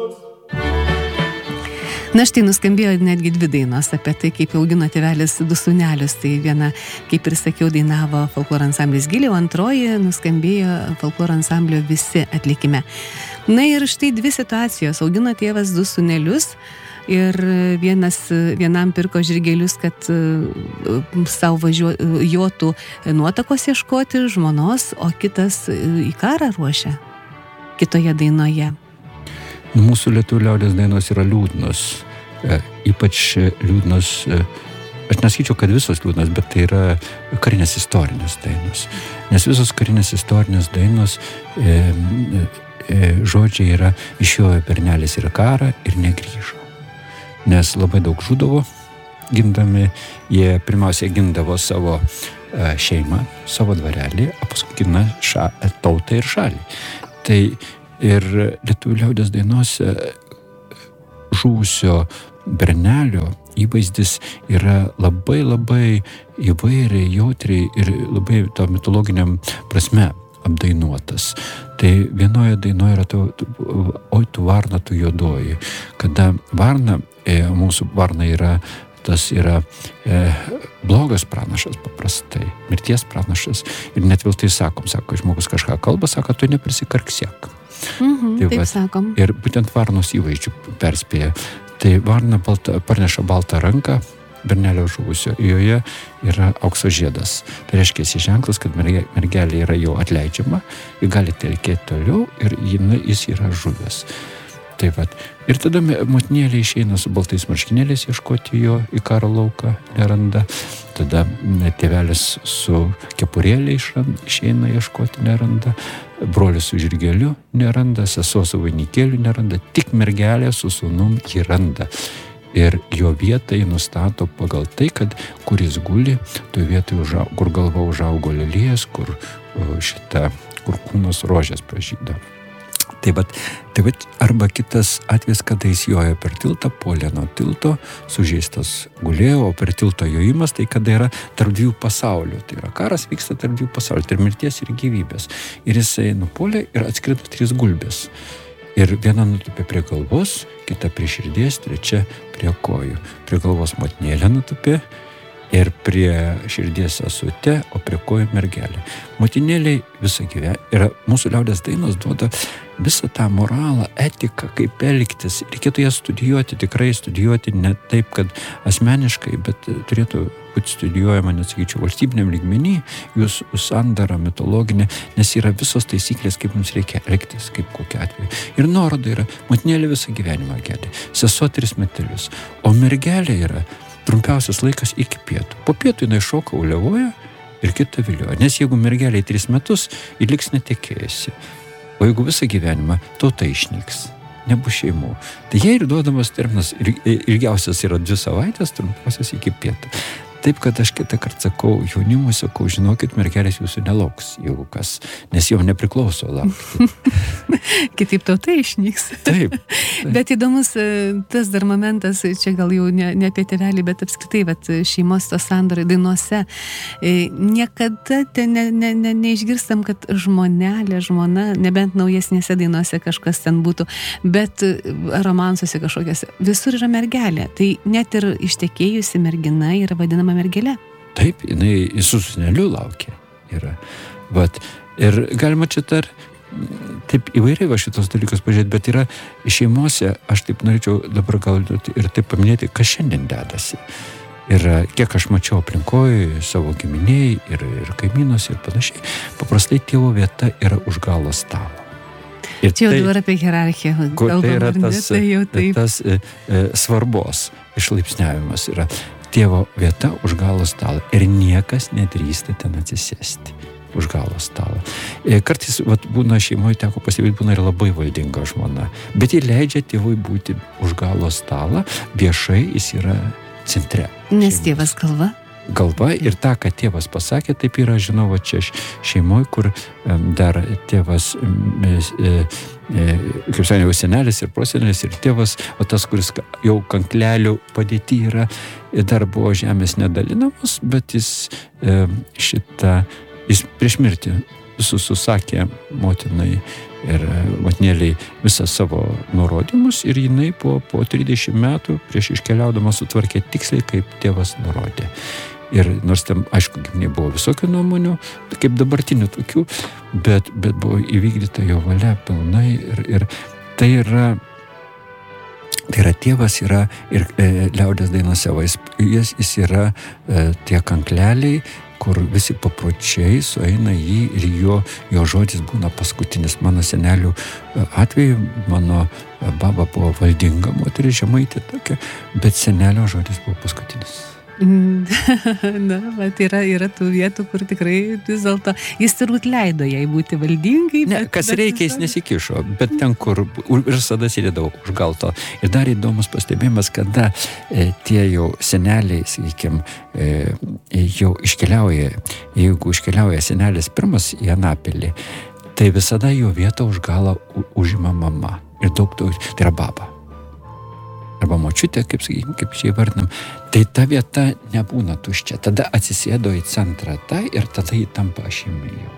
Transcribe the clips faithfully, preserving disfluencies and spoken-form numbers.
Na štai nuskambėjo netgi dvi dainos apie tai, kaip augino tėvelis du sūnelius. Tai viena, kaip ir sakiau, dainavo folkloro ansamblis Gilė, o antroji nuskambėjo folkloro ansamblio Visi atlikime. Na ir štai dvi situacijos. Augino tėvas du sūnelius ir vienas, vienam pirko žirgelius, kad savo važiuotų nuotakos ieškoti žmonos, o kitas į karą ruošia kitoje dainoje. Mūsų lietuvių liaudies dainos yra liūdnos, e, ypač liūdnos, e, aš nesakyčiau, kad visos liūdnos, bet tai yra karinės istorinės dainos. Nes visos karinės istorinės dainos e, e, žodžiai yra išjojo bernelis ir karą ir negrįžo. Nes labai daug žudavo gindami, jie pirmiausiai gindavo savo e, šeimą, savo dvarelį, o paskui gina ša, tautą ir šalį. Tai ir lietuvių liaudies dainuose žuvusio bernelio įvaizdis yra labai labai įvairiai, jautriai ir labai to mitologiniam prasme apdainuotas. Tai vienoje dainoje yra to, oi tu varna, tu juodoji. Kada varna, e, mūsų varna yra, tas yra e, blogas pranašas paprastai, mirties pranašas. Ir net vėl tai sakom, sako, žmogus kažką kalba, sako, tu neprisikarksiek. Mhm, tai taip va, sakom. Ir būtent varnos įvaizdžių perspėja. Tai varna balta, parneša baltą ranką bernelio žuvusio, joje yra aukso žiedas. Tai reiškia esi ženklas, kad mergelė yra jau atleidžiama, ji gali telkėti toliau ir jis yra žuvęs. Tai va. Ir tada motinėlė išeina su baltais marškinėliais ieškoti jo į karo lauką, neranda. Tada tėvelis su kepurėlė išeina ieškoti, neranda. Brolis su žirgeliu neranda, sesuo su vainikėliu neranda, tik mergelė su sūnum jį randa. Ir jo vietą jį nustato pagal tai, kad kur jis guli, toje vietoje, kur galva užaugo lelijas, kur šita, kur kūnos rožės pražydo. Tai vat, tai vat, arba kitas atvejis, kada jis jojo per tiltą, puolė nuo tilto, sužeistas gulėjo, o per tilto jojimas, tai kada yra tarp dviejų pasaulių. Tai yra karas vyksta tarp dviejų pasaulių, tarp mirties ir gyvybės. Ir jisai nupuolė ir atskrido trys gulbės. Ir viena nutupė prie galvos, kita prie širdies, trečia prie kojų. Prie galvos motinėlė nutupė ir prie širdies sesutė, o prie kojų mergelė. Motinėliai visą gyvenimą. Ir mūsų liaudies dainos duoda visą tą moralą, etiką, kaip elgtis. Reikėtų ją studijuoti, tikrai studijuoti ne taip, kad asmeniškai, bet turėtų būti studijuojama, nesakyčiau, valstybiniam lygmenį, jūsų sandara mitologinė, nes yra visos taisyklės, kaip mums reikia elgtis, kaip kokia atveju. Ir nuoroda yra, motinėlė visą gyvenimą gedi, sesuo tris metelius, o mergelė yra trumpiausias laikas iki pietų. Po pietų jinai šoka, uliavoja ir kita vilioja. Nes jeigu mergelė tris metus, ji liks netekėjusi. O jeigu visą gyvenimą, tauta išnyks. Nebus šeimų. Tai jai ir duodamas terminas ilgiausias yra dvi savaitės, trumpiausias iki pietų. Taip, kad aš kitą kartą sakau, jaunimui sakau, žinokit, mergelės jūsų nelauks, jeigu kas, nes jau nepriklauso laukti. Kitaip tauta išnyks. Taip, taip. Bet įdomus tas dar momentas, čia gal jau ne, ne apie tėvelį, bet apskritai, bet šeimos tos sandorai dainuose. Niekada ten ne, ne, ne, neišgirstam, kad žmonelė, žmona, nebent naujesnėse dainuose kažkas ten būtų, bet romansuose kažkokiose, visur yra mergelė. Tai net ir ištekėjusi mergina yra vadinama mergelė. Taip, jinai su sūneliu laukia. Yra. Vat, ir galima čia dar taip įvairiai va šitos dalykus pažiūrėti, bet yra šeimose, aš taip norėčiau dabar gal ir taip paminėti, kas šiandien dedasi. Ir kiek aš mačiau aplinkoje, savo giminėjai ir, ir kaimynuose ir panašiai, paprastai tėvo vieta yra už galo stalo. Ir čia jau tai, dabar apie hierarchiją kalbam, tai yra tas, tai jau taip. tas e, e, svarbos išlaipsniavimas yra. Tėvo vieta už galo stalo ir niekas nedrįsta ten atsisėsti už galo stalo. Kartais vat, būna šeimoje, teko pastebėti, būna ir labai valdinga žmona, bet jie leidžia tėvui būti už galo stalą, viešai jis yra centre. Nes šeimos. Tėvas galva? Galva ir tą, ką tėvas pasakė, taip yra, žinau, va čia šeimoje, kur dar tėvas, kaip sakė, senelis ir prosenelis ir tėvas, o tas, kuris jau kanklelių padėti yra, dar buvo žemės nedalinamas, bet jis šitą, jis prieš mirtį visus susakė motinai, Ir motinėliai visą savo nurodymus ir jinai po, po trisdešimt metų prieš iškeliaudama sutvarkė tiksliai, kaip tėvas nurodė. Ir nors ten, aišku, giminėje buvo visokių nuomonių, kaip dabartinių tokių, bet, bet buvo įvykdyta jo valia pilnai ir, ir tai yra Tai yra tėvas yra ir e, liaudės dainose, jis, jis yra e, tie kankleliai, kur visi papročiai sueina jį ir jo, jo žodis būna paskutinis. Mano senelių atveju, mano baba buvo valdinga moteris, žemaitė tokia, bet senelio žodis buvo paskutinis. Na, bet yra, yra tų vietų, kur tikrai vis dėlto jis turbūt leido jai būti valdingai. Ne, bet, kas bet reikia, jis nesikišo, bet ten, kur ir visada sėdėdavo už galto. Ir dar įdomus pastebėjimas, kada e, tie jau seneliai, sakykime, e, jau iškeliauja, jeigu iškeliauja senelis pirmas į Anapilį, tai visada jo vietą už galą užima mama. Ir daug to, tai yra baba. Arba močiutė, kaip, kaip čia įvardinam, tai ta vieta nebūna tuščia. Tada atsisėdo į centrą ta ir tada jį tampa ašimi jau.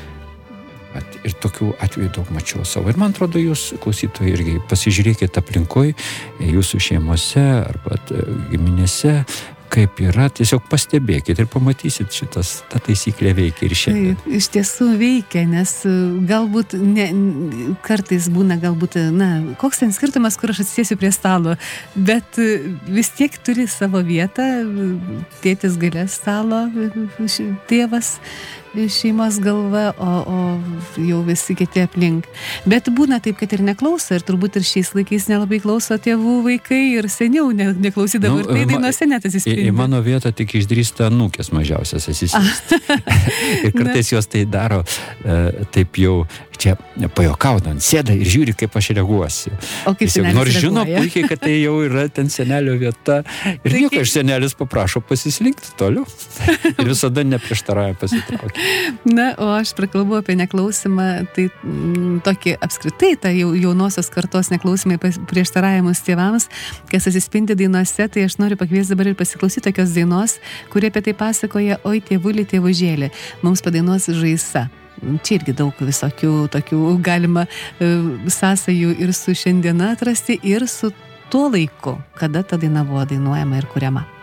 At, ir tokių atvejų daug mačiau savo. Ir man atrodo, jūs, klausytojai, irgi pasižiūrėkite aplinkoj, jūsų šeimose arba giminėse, kaip yra, tiesiog pastebėkit ir pamatysit šitas, ta taisyklė veikia ir šiandien. Tai, iš tiesų veikia, nes galbūt ne, kartais būna galbūt, na, koks ten skirtumas, kur aš atsisėsiu prie stalo, bet vis tiek turi savo vietą, tėtis gale stalo, tėvas šeimos galva, o, o jau visi kiti aplink. Bet būna taip, kad ir neklauso, ir turbūt ir šiais laikais nelabai klauso tėvų vaikai, ir seniau ne, neklausydavo, nu, ir tai dainose net atsispindi. Į, į mano vietą tik išdrįsta anūkės mažiausias atsisėsti. Ir kartais jos tai daro taip jau čia pajuokaudant, sėda ir žiūri, kaip aš reaguosiu. O kaip Tiesiog, senelis nors žino reaguoja? puikiai, kad tai jau yra ten senelio vieta. Ir Tai nieko, kaip- iš senelis paprašo pasislinkti toliau. Ir visada neprieštarauja pasitraukti. Na, o aš prakalbu apie neklausimą, tai m, tokį apskritai tą jau, jaunosios kartos neklausimai pas- prieštaravimus tėvams, kas atsispindi dainose, tai aš noriu pakviesti dabar ir pasiklausyti tokios dainos, kurie apie tai pasakoja, oi tėvulį, tėvužėlį, mums padainuos Žaisa. Čia irgi daug visokių tokių galima e, sąsajų ir su šiandiena atrasti, ir su tuo laiku, kada ta daina buvo dainuojama ir kuriama.